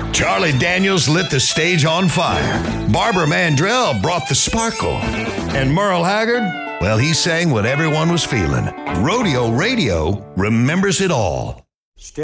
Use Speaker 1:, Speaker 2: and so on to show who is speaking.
Speaker 1: Charlie Daniels lit the stage on fire. Barbara Mandrell brought the sparkle. And Merle Haggard, well, he sang what everyone was feeling. Rodeo Radio remembers it all.